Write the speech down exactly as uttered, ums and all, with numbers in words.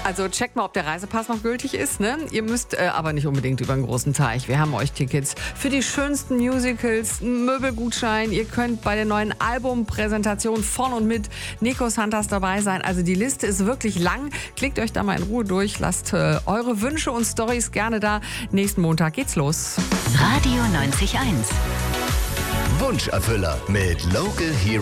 Also checkt mal, ob der Reisepass noch gültig ist. Ne? Ihr müsst äh, aber nicht unbedingt über einen großen Teich. Wir haben euch Tickets für die schönsten Musicals, einen Möbelgutschein. Ihr könnt bei der neuen Albumpräsentation von und mit Nikos Hunters dabei sein. Also die Liste ist wirklich lang. Klickt euch da mal in Ruhe durch. Lasst äh, eure Wünsche und Storys gerne da. Nächsten Montag geht's los. Radio neunzig Komma eins. Wunscherfüller mit Local Hero.